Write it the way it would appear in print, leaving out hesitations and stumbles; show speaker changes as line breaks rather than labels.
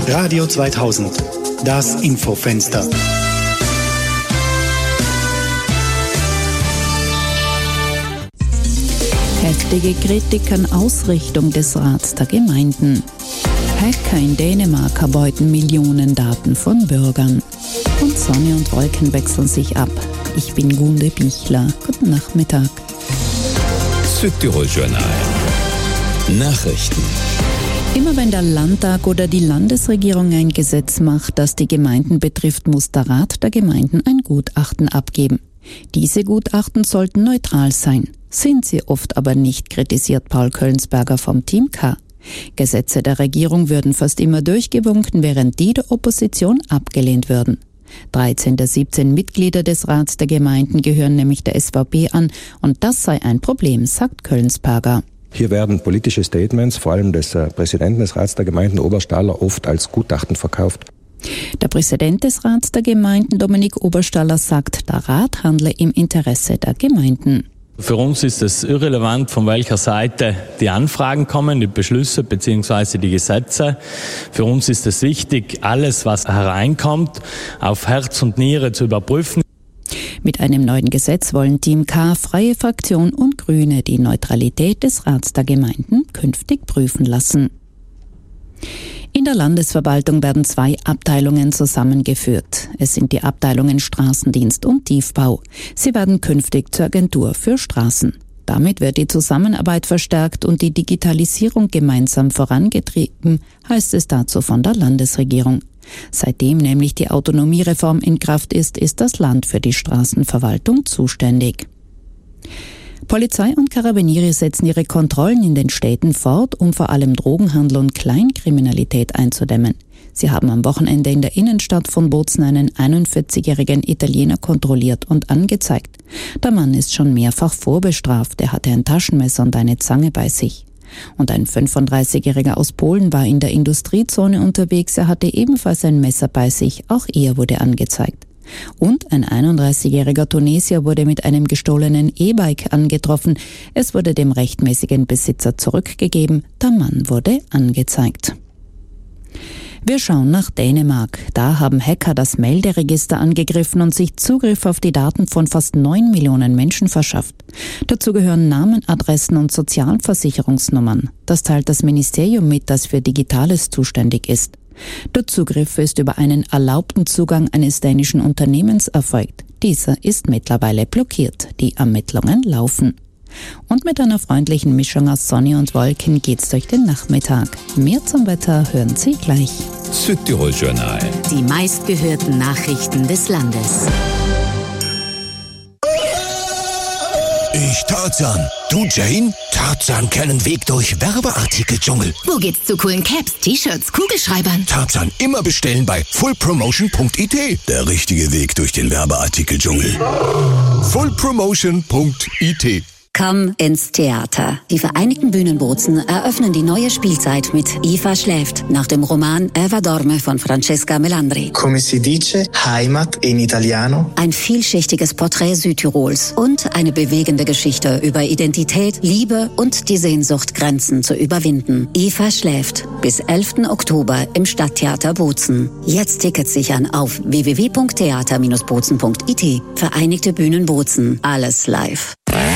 Radio 2000, das Infofenster.
Heftige Kritik an Ausrichtung des Rats der Gemeinden. Hacker in Dänemark erbeuten Millionen Daten von Bürgern. Und Sonne und Wolken wechseln sich ab. Ich bin Gunde Bichler. Guten Nachmittag.
Südtirol Journal. Nachrichten.
Immer wenn der Landtag oder die Landesregierung ein Gesetz macht, das die Gemeinden betrifft, muss der Rat der Gemeinden ein Gutachten abgeben. Diese Gutachten sollten neutral sein. Sind sie oft aber nicht, kritisiert Paul Kölnsberger vom Team K. Gesetze der Regierung würden fast immer durchgewunken, während die der Opposition abgelehnt würden. 13 der 17 Mitglieder des Rats der Gemeinden gehören nämlich der SVP an und das sei ein Problem, sagt Kölnsberger.
Hier werden politische Statements, vor allem des Präsidenten des Rats der Gemeinden Oberstaller, oft als Gutachten verkauft.
Der Präsident des Rats der Gemeinden, Dominik Oberstaller, sagt, der Rat handle im Interesse der Gemeinden.
Für uns ist es irrelevant, von welcher Seite die Anfragen kommen, die Beschlüsse bzw. die Gesetze. Für uns ist es wichtig, alles, was hereinkommt, auf Herz und Niere zu überprüfen.
Mit einem neuen Gesetz wollen Team K, Freie Fraktion und Grüne die Neutralität des Rats der Gemeinden künftig prüfen lassen. In der Landesverwaltung werden 2 Abteilungen zusammengeführt. Es sind die Abteilungen Straßendienst und Tiefbau. Sie werden künftig zur Agentur für Straßen. Damit wird die Zusammenarbeit verstärkt und die Digitalisierung gemeinsam vorangetrieben, heißt es dazu von der Landesregierung. Seitdem nämlich die Autonomiereform in Kraft ist, ist das Land für die Straßenverwaltung zuständig. Polizei und Karabinieri setzen ihre Kontrollen in den Städten fort, um vor allem Drogenhandel und Kleinkriminalität einzudämmen. Sie haben am Wochenende in der Innenstadt von Bozen einen 41-jährigen Italiener kontrolliert und angezeigt. Der Mann ist schon mehrfach vorbestraft, er hatte ein Taschenmesser und eine Zange bei sich. Und ein 35-jähriger aus Polen war in der Industriezone unterwegs, er hatte ebenfalls ein Messer bei sich, auch er wurde angezeigt. Und ein 31-jähriger Tunesier wurde mit einem gestohlenen E-Bike angetroffen. Es wurde dem rechtmäßigen Besitzer zurückgegeben. Der Mann wurde angezeigt. Wir schauen nach Dänemark. Da haben Hacker das Melderegister angegriffen und sich Zugriff auf die Daten von fast 9 Millionen Menschen verschafft. Dazu gehören Namen, Adressen und Sozialversicherungsnummern. Das teilt das Ministerium mit, das für Digitales zuständig ist. Der Zugriff ist über einen erlaubten Zugang eines dänischen Unternehmens erfolgt. Dieser ist mittlerweile blockiert. Die Ermittlungen laufen. Und mit einer freundlichen Mischung aus Sonne und Wolken geht's durch den Nachmittag. Mehr zum Wetter hören Sie gleich.
Südtirol Journal.
Die meistgehörten Nachrichten des Landes.
Ich Tarzan. Du Jane? Tarzan kennt Weg durch Werbeartikel-Dschungel.
Wo geht's zu coolen Caps, T-Shirts, Kugelschreibern?
Tarzan immer bestellen bei fullpromotion.it. Der richtige Weg durch den Werbeartikel-Dschungel. fullpromotion.it.
Komm ins Theater. Die Vereinigten Bühnen Bozen eröffnen die neue Spielzeit mit Eva schläft, nach dem Roman Eva dorme von Francesca Melandri.
Come si dice, Heimat in Italiano.
Ein vielschichtiges Porträt Südtirols und eine bewegende Geschichte über Identität, Liebe und die Sehnsucht, Grenzen zu überwinden. Eva schläft. Bis 11. Oktober im Stadttheater Bozen. Jetzt Tickets sichern auf www.theater-bozen.it. Vereinigte Bühnen Bozen. Alles live.